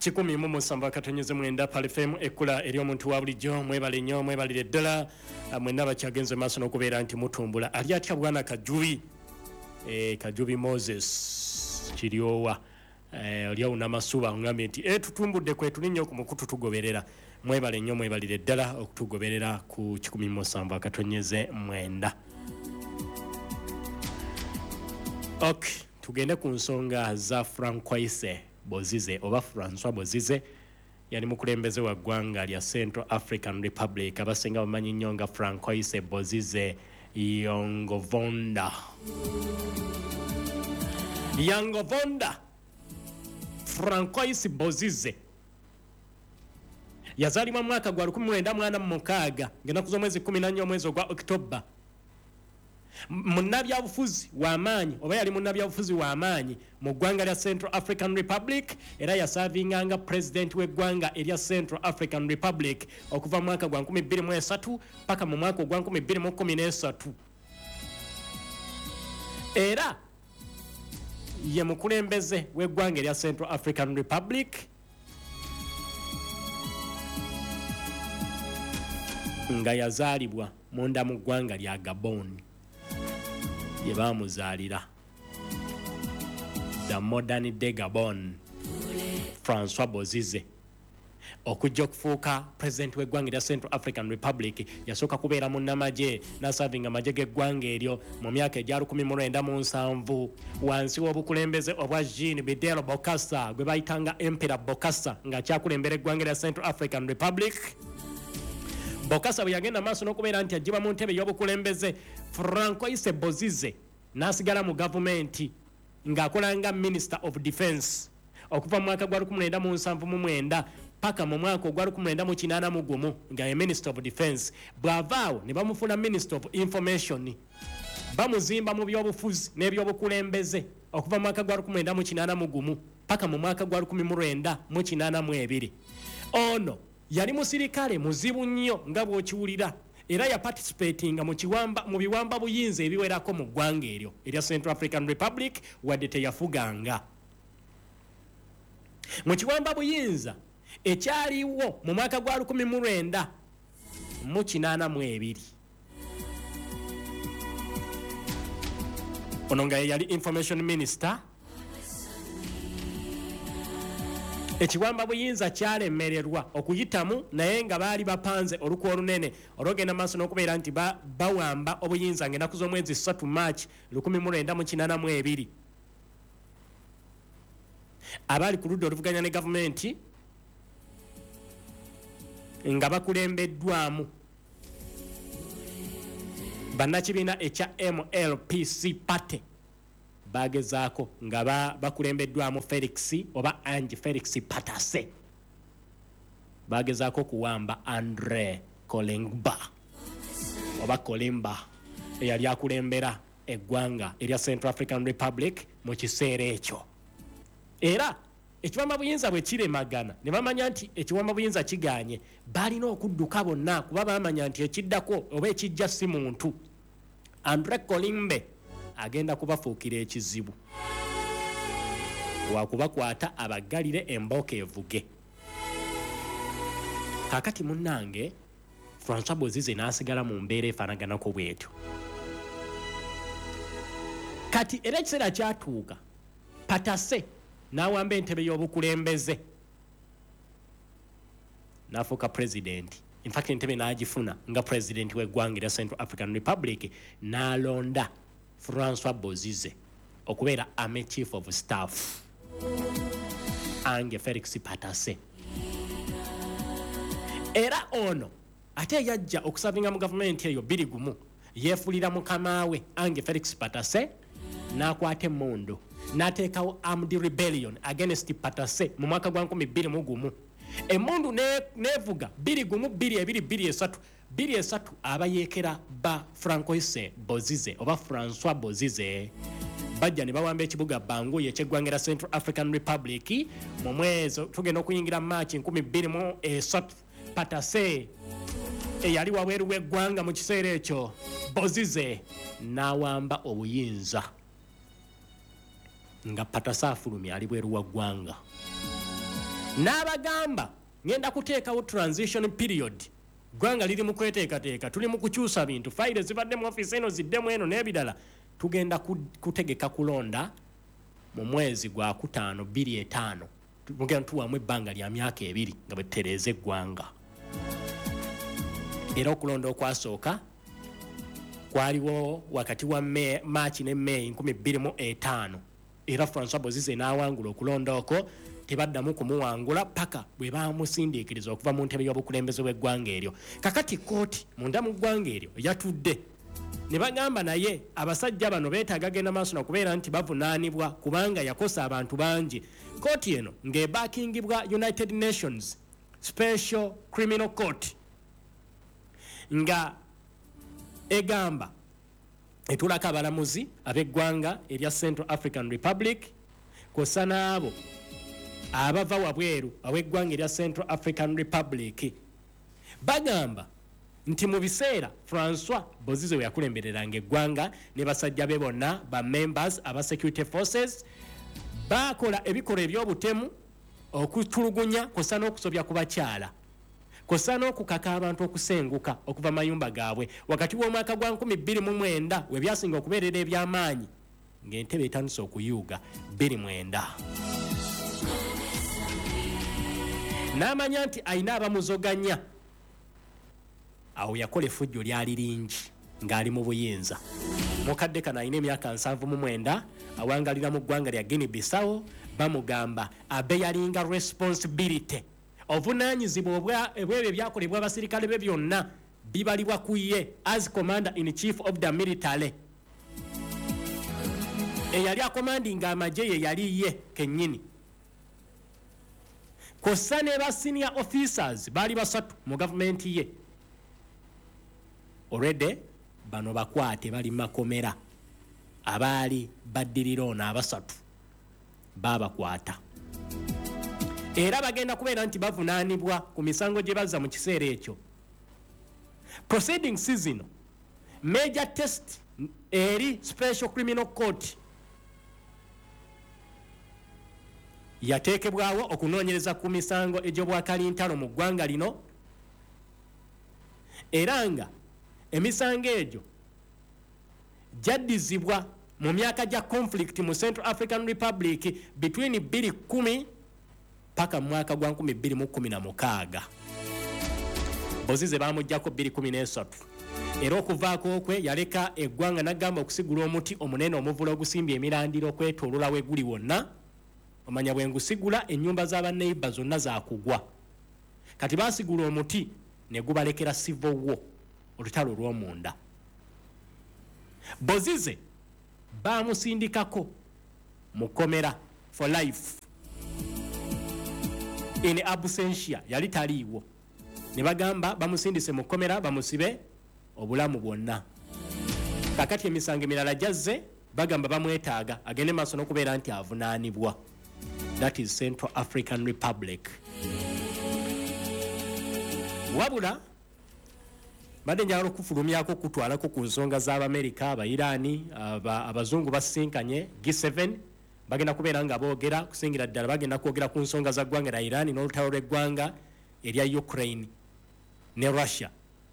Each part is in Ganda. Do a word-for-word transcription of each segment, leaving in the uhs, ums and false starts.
kikumi mu musanvu akatonnyeze mwenda palifemu ekkula eri omuntu wa bulijjo mwebale nnyo mwebalire ddala mwenna bakyagenze maaso n'okubeera nti mutumbula ali atya bwana Kajubi e, Kajubi Moses kiryowa e, oli awuna masuba ngambye nti e, tutumbudde kwe tuli nnyo ku mukutu tugoberera mwebale nnyo mwebalire ddala okutugoberera ku kikumi mu musanvu akatonnyeze mwenda. Ok, tugende ku nsonga za Francois Bozize oba Francois Bozize yali mukulembeze wa ggwanga lya Central African Republic abasenga bamanyi nnyo nga Francois Bozize Yangovonda Yangovonda Francois Bozize yazalibwa mu mwaka gwa lukumi lwenda mu mukaaga ng'ennaku z'omwezi kumi na nnya omwezi ogwa October. Munnabyabufuzi w'amaanyi oba yali munnabyabufuzi w'amaanyi mu ggwanga lya Central African Republic era yasaavinganga president w'eggwanga erya Central African Republic okuva mu mwaka gwa nkumi bbiri mu esatu paka mu mwaka ogwa nkumi bbiri mu kkumi n'esatu. Era ye mukulembeze w'eggwanga erya Central African Republic nga yazaalibwa munda mu ggwanga lya Gabon ye baamuzaalira the modern day Gabon. Francois Bozize okujja okufuuka president w'eggwanga erya Central African Republic yasooka kubeera munnamagye n'asaavinga amagye g'eggwanga eryo mu myaka egya lukumi mu lwenda mu nsanvu wansi w'obukulembeze obwa Jean Bidel Bokassa gwe bayitanga Emperor Bokassa ng'akyakulembera eggwanga erya Central African Republic. Bokassa bwe yagenda maaso n'okubeera nti agibwa mu ntebe y'obukulembeze, Francois Bozize n'asigala mu gavumenti ng'akola nga Minister of Defence okuva mu mwaka gwa lukumi lwenda mu nsanvu mu mwenda paka mu mwaka ogwa lukumi lwenda mu kinaana mu gumu nga ye Minister of Defence. Bw'avaawo ne bamufuna Minister of Information bamuzimba mu by'obufuzi n'ebyobukulembeze okuva mu mwaka gwa lukumi lwenda mu kinaana mu gumu paka mu mwaka gwa lukumi mu lwenda mu kinaana mu ebiri. Ono yali musirikale muzibu nnyo nga bw'okiwulira era ya participatinga mu kiwamba mu biwamba buyinza ebiwerako mu ggwanga eryo erya Central African Republic wadde teyafuganga. Mu kiwamba buyinza ekyaliwo mu mwaka gwa lukumi mu lwenda mu kinaana mu ebiri. Ono nga yali Information Minister. Ekiwamba buyinza kyalemererwa okuyitamu naye nga baali bapanze olukwa olunene olwogenda maaso n'okubeera nti ba, bawamba obuyinza ng'ennaku z'omwezi ssatu March lukumi mu lwenda mu kinaana mu ebiri. Abaali ku ludda oluvuganya ne gavumenti nga bakulembeddwamu bannakibiina ekya M L P C Party bagezaako nga ba bakulembeddwamu Felix oba Ange Felix Patase bagezaako kuwamba Andre Kolingba oba Kolimba eyali akulembera eggwanga erya Central African Republic mu kiseera ekyo. Era ekiwamba buyinza bwe kiremagana ne bamanya nti ekiwamba buyinza kiganye balina okudduka bonna kuba bamanya nti ekiddako oba ekijja si muntu. Andre Kolimbe agenda kubafuukira ekizibu wakubakwata abaggalire embooko evuge. Kakati munnange Francois Bozize n'asigala mu mbeera efaanaganako bwetyo. Kati era ekiseera kyatuuka Patase n'awamba entebe y'obukulembeze n'afuuka president. In fact entebe n'agifuna nga president w'eggwanga erya Central African Republic n'alonda Francois Bozize okubeera Army Chief of Staff Ange Felix Patase. Era ono ate yajja okusavinga mu gavumenti eyo bbiri gumu yeefulira mukama we Ange Felix Patase n'akwata emmundu n'ateekawo Armed Rebellion against Patase mu mwaka gwa nkumi bbiri mu gumu. Emmundu neevuga bbiri gumu bbiri ebiri bbiri esatu bbiri esatu abayeekera ba Francois Bozize oba Francois Bozize bajja ne bawamba ekibuga Bangui eky'eggwanga erya Central African Republic mu mwezi tugenda okuyingira March nkumi bbiri mu esatu. Patase eyali wabweru w'eggwanga mu kiseera ekyo Bozize n'awamba obuyinza nga Patase afulumya ali bweru wa ggwanga. n'abagamba ngenda kuteekawo transition period gwanga liri mu kweteekateeka tuli mu kukyusa bintu fayire zibadde mu office eno ziddemu eno n'ebirala tugenda kutegeka kulonda mu mwezi gwa kutaano bbiri etaano tugenda tuwamu ebbanga lya myaka ebiri nga bwe tutereeza eggwanga era okulonda okwasooka kwaliwo wakati wa Maachi ne May nkumi bbiri mu etaano era Francois Bozize n'awangula okulonda okwo tebaddamu kumuwangula paka bwe bamusindiikiriza okuva mu ntebe y'obukulembeze bw'eggwanga eryo kakati kooti munda mu ggwanga eryo yatudde ne bagamba naye abasajja bano beetaaga genda maaso nakubeera nti bavunaanibwa kubanga yakosa abantu bangi kooti eno ng'ebaakingibwa United Nations Special Criminal Court nga egamba etulako abalamuzi ab'eggwanga erya Central African Republic kosa n'abo abava wabweru aw'eggwanga erya Central African Republic bagamba nti mu biseera Francois Bozize we yakulembereranga eggwanga ne basajja be bonna ba members aba security forces bakola ebikolwa eby'obutemu okutulugunya kosa n'okusobya ku bakyala kosa n'okukaka abantu okusenguka okuva mayumba gaabwe wakati w'omwaka gwa nkumi bbiri mu mwenda we byasinga okubeerera eby'amaanyi ng'entebe etandise okuyuuga bbiri mwenda n'amanya nti ayina abamuzoganya awo yakola effujjo lyali lingi ng'ali mu buyinza mukadde kano ayina emyaka nsanvu mu mwenda awangalira mu ggwanga lya Guinea Bissau bamugamba abe yalinga responsibility obunaanyizibwa obwebyo byakolebwa abasirikale be byonna bibalibwa ku ye as commander in chief of the military eyali akomandinga amagye ye yali ye kennyini kosa ne ba senior officers bali basatu mu gavumenti ye already bano bakwate bali makomera abaali baddirira ono abasatu babakwata era bagenda kubeera nti bavunaanibwa ku misango gye bazza mu kiseera ekyo proceeding season major test eri Special Criminal Court yateekebwawo okunoonyereza ku misango egy'obwakalintalo mu ggwanga lino era nga emisango egyo gyaddizibwa mu myaka gya conflict mu Central African Republic between bbiri kumi paka mu mwaka gwa nkumi bbiri mu kumi na mukaaga Bozize bamuggyako bbiri kumi n'esatu era okuvaako kwe yaleka eggwanga n'agamba okusigula omuti omunene omuvula ogusimbye emirandiro okwetoolola we guli wonna omanya bwe ngusigula ennyumba z'abaneiba zonna zaakugwa kati baasigula omuti ne gubalekera civil war olutalo olw'omunda Bozize baamusindikako mu kkomera for life in absentia yali taliiwo ne bagamba bamusindise mu kkomera bamusibe obulamu bwonna kakati emisango emirala jazze bagamba bamwetaaga agende maaso n'okubeera nti avunaanibwa that is Central African Republic wabula badde njagala okufulumyako kutwalako ku nsonga z'Abamerika Abairani abazungu basinkanye G seven bagenda kubeera nga boogera kusingira ddala bagenda kwogera ku nsonga za ggwanga lya Iran n'olutalo lw'eggwanga erya Ukraine ne Russia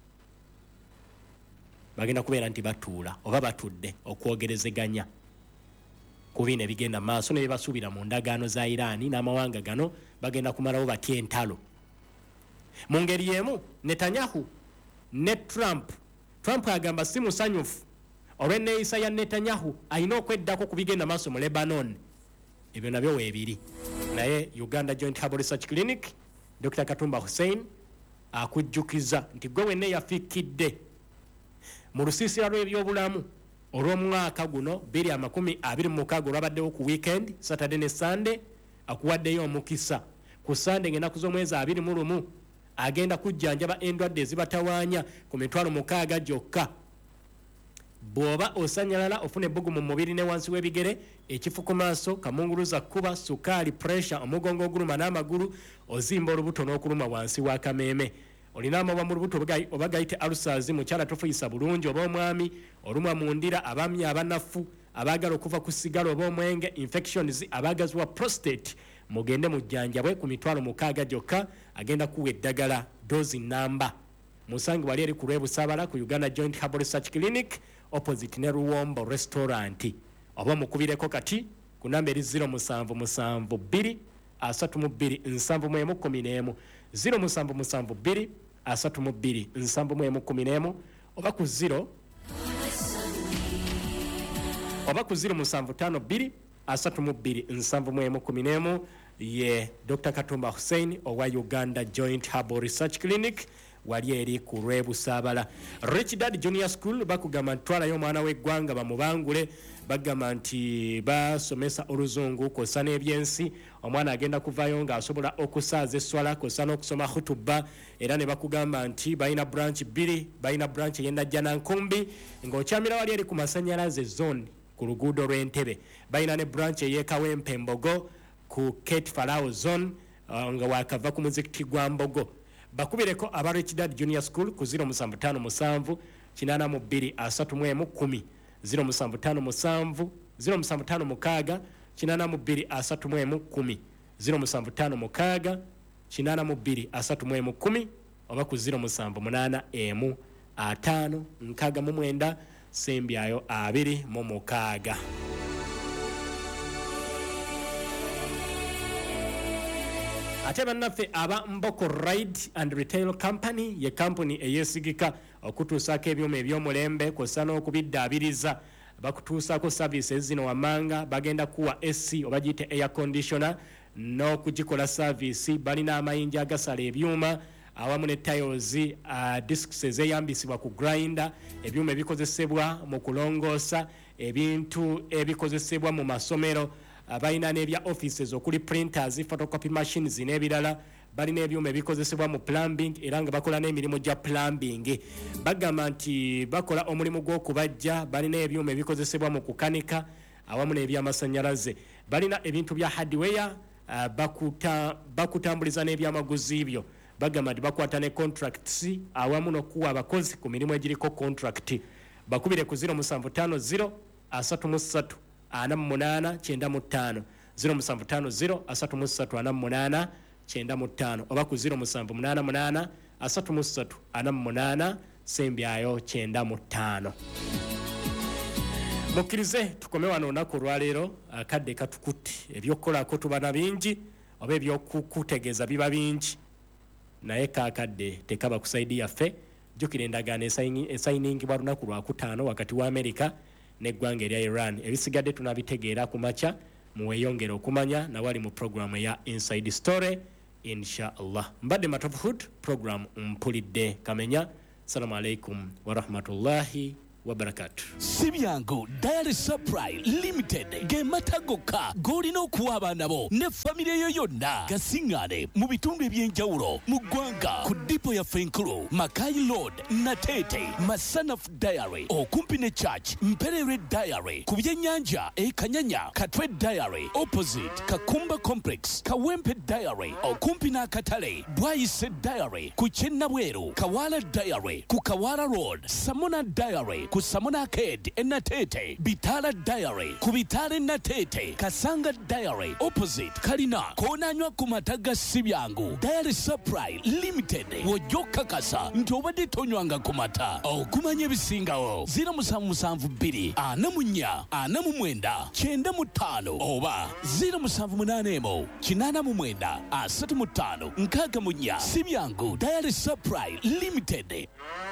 bagenda kubeera nti batuula oba batudde okwogerezeganya ku bino ebigenda maaso ne basuubira mu ndagaano za Iran n'amawanga gano bagenda kumalawo batya entalo mu ngeri y'emu Netanyahu ne Trump Trump agamba si musanyufu olw'enneeyisa ya Netanyahu alina okweddako ku bigenda maaso mu Lebanon ebyo nabyo weebiri naye Uganda Joint Herbal Research Clinic Doctor Katumba Hussein akujjukiza nti gwe wenna yafikidde mu lusiisira lw'ebyobulamu olw'omwaka guno bbiri amakumi abiri mu mukaaga olwabaddewo ku weekend Saturday ne Sunday akuwaddeyo omukisa ku Sunday ng'ennaku z'omwezi abiri mu lumu agenda kujjanjaba endwadde ezibatawaanya ku mitwalo mukaaga gyokka bw'oba osanyalala ofuna ebbugu mu mubiri ne wansi w'ebigere ekifu ku maaso kamunguluza kuba sukaali pressure omugongo oguluma n'amagulu ozimba olubuto n'okuluma wansi wa kameeme olina amawa mu lubuto oba gayite ulcers mukyala tofuyisa bulungi oba omwami olumwa mu ndira abaami abanafu abaagala okuva ku sigala oba omwenge infections abaagaziwa prostate mugende mujjanjabwe ku mitwalo mukaaga gyokka agenda kuwa eddagala dozi namba musangi wali eri ku lw'ebusaabala ku Uganda Joint Herbal Research Clinic opposite ne Ruwombo restaurant oba mukubireko kati ku namba eri zero musanvu musanvu bbiri asatu mu bbiri nsanvu mu emu kkumi n'emu zero musanvu musanvu bbiri asatu mu bbiri nsanvu mu emu kkumi n'emu oba ku zero oba ku zero musanvu ttaano bbiri asatu mu bbiri nsanvu mu emu kkumi n'emu ye Doctor Katumba Hussein owa Uganda Joint Herbal Research Clinic wali eri ku lw'ebusaabala. Rich Dad Junior School bakugamba ntwalayo omwana w'eggwanga bamubangule bagamba nti basomesa oluzungu kosa n'ebyensi omwana agenda kuvaayo ng'asobola okusaaza esswala kosa n'okusoma khutuba era ne bakugamba nti balina branch bbiri balina branch ey'endajja nankumbi ng'okyamira wali eri ku masannyalaze zone ku luguudo lw'Entebbe balina ne branch ey'ekawempe Mbogo ku Kate Farao zone uh, nga wakava ku muzikiti gwa Mbogo bakubireko aba Rich Dad Junior School ku zero musanvu ttaano musanvu kinaana mu bbiri asatu mu emu kkumi zero musanvu ttaano musanvu zero musanvu ttaano mukaaga kinaana mu bbiri asatu mu emu kkumi zero musanvu ttaano mukaaga kinaana mu bbiri asatu mu emu kkumi oba ku zero musanvu munaana emu ataano nkaaga mu mwenda sembyayo abiri mu mukaaga. Ate bannaffe aba Mboko Ride and Retail Company ye company eyesigika okutuusaako ebyuma eby'omulembe kw'ossa n'okubiddaabiriza bakutuusaako services zino wammanga bagenda kuwa A C oba giyite air conditioner n'okugikola service balina amayinja agasala ebyuma awamu ne tiles uh, discs ezeyambisibwa ku grinder ebyuma ebikozesebwa mu kulongoosa ebintu ebikozesebwa mu masomero abalina n'ebya offices okuli printers photocopy machines n'ebirala balina ebyuma ebikozesebwa mu plumbing era nga bakola n'emirimu gya plumbing bagamba nti bakola omulimu gw'okubajja balina ebyuma ebikozesebwa mu kukanika awamu n'ebyamasannyalaze balina ebintu bya hardware uh, bakuta, bakutambuliza n'ebyamaguzi byo bagamba nti bakwata ne contracts awamu n'okuwa abakozi ku mirimu egiriko contract bakubire ku zero musanvu ttaano zero asatu mu ssatu ana mu munaana kyenda mu ttaano zero musanvu ttaano zero asatu mu ssatu ana mu munaana kyenda mu ttaano oba ku zero musanvu munaana munaana asatu mu ssatu ana mu munaana sembyayo kyenda mu ttaano. Mukkirize tukome wano olunaku olwaleero akadde katukutte ebyokkolako tuba na bingi oba ebyokukutegeeza biba bingi naye kaakadde tekaba ku saidi yaffe jjukira endagaano esayiningibwa lunaku lwakutaano wakati wa Amerika n'eggwanga erya Iran ebisigadde tunabitegeera ku makya muweeyongere okumanya nawali mu programu eya Inside Story inshallah. Mbadde Matophood program mpulidde kamenya. Assalamu alaikum wa rahmatullahi wa barakatuh. Sibyango Diary Supply Limited ge matagoka golina okuwa abaana bo ne family yo yonna gasingane mu bitundu ebyenjawulo mu ggwanga ku dipo ya Fenkulu Makai Road Natete Masanaf Diary okumpi ne Church Mperere Diary ku byennyanja e Kanyanya Katwe Diary opposite Kakumba Complex Kawempe Diary okumpi n'akatale Bwayise Diary ku Kyennabweru Kawala Diary ku Kawala Road Samona Diary ku Samona Arcade Enatete Bitala Diary ku Bitale Natete Kasanga Diary opposite Kalina konanywa ku mataga Sibyangu Diary Supply Limited wojoka kasa nti obadde tonywanga ku mata okumanya ebisingawo zero musanvu musanvu bbiri ana mu nnya ana mu mwenda kyenda mu ttaano oba zero musanvu munaana emu kinaana mu mwenda asatu mu ttaano nkaaga mu nnya. Sibyangu Diary Supply Limited.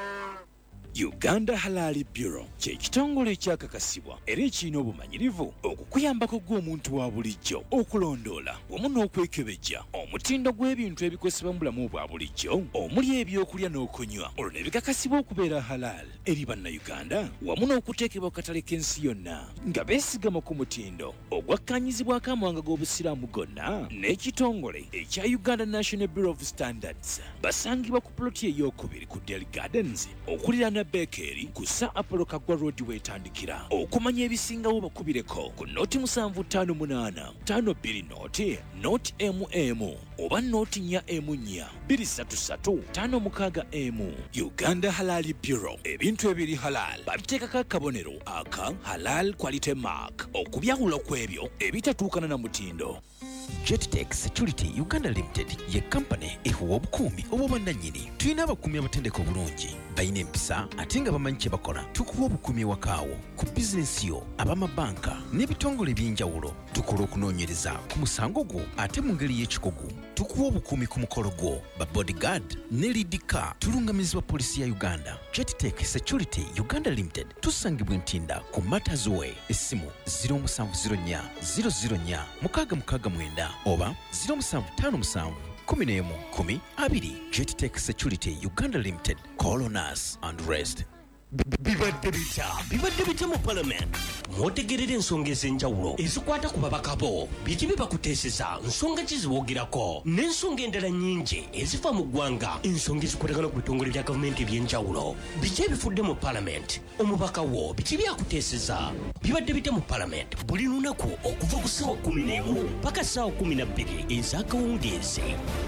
Uganda Halali Bureau kye kitongole ekyakakasibwa era ekirina obumanyirivu okukuyambako gw'omuntu wa bulijjo okulondoola wamu n'okwekebejja omutindo gw'ebintu ebikozesebwa mu bulamu bwa bulijjo omuli ebyokulya n'okunywa olwo ne bikakasibwa okubeera halal eri bannayuganda wamu n'okuteekebwa ku katale k'ensi yonna nga beesigama ku mutindo ogwakkaanyizibwako amawanga g'obusiraamu gonna n'ekitongole ekya Uganda National Bureau of Standards basangibwa ku ploti ey'okubiri ku Delhi Gardens okuliraana Bekeri kusa Apollo Kagwa Road wetandikira. Okumanya ebisingawo bakubireko ku noti musanvu ttaano munaana ttaano bbiri noti noti M M oba noti nnya M nnya bbiri ssatu ssatu ttaano mukaaga M. Uganda Halali Bureau ebintu ebiri halal babiteekako akabonero aka halal quality mark okubyawula kw'ebyo ebitatuukana na mutindo. Jettech Security Uganda Limited ye company ehuwa obukuumi obw'obwannannyini. Tulina abakuumi abatendeka obulungi, balina empisa ate nga bamanyi kye bakola. Tukuwa obukuumi ewakaawo, ku bizinensi yo, ab'amabanka n'ebitongole eby'enjawulo. Tukola okunoonyereza ku musango gwo ate mu ngeri y'ekikugu. Tukuwa obukuumi ku mukolo gwo, ba bodyguard ne lead car. Tulungamizibwa poliisi ya Uganda. Jettech Security Uganda Limited tusangibwa Ntinda ku Matters Way. Essimu zero seven zero four zero zero four mukaaga mukaaga mwenda oba zero seven five seven kumi n'emu kumi abiri. Jettech Security Uganda Limited. Call on us and rest. Bibadde bitya bibadde bitya mu parliament mwotegerera ensonga ez'enjawulo ezikwata ku babaka bo biki bye bakuteeseza nsonga ki ziwogerako n'ensonga endala nnyingi ezifa mu ggwanga ensonga ezikwatagana ku bitongole bya gavumenti eby'enjawulo biki ebifudde mu parliament omubaka wo biki byakuteeseza bibadde bitya mu parliament buli lunaku okuva ku ssaawa kumi n'emu paka ssaawa kumi na bbiri ez'akawungeezi.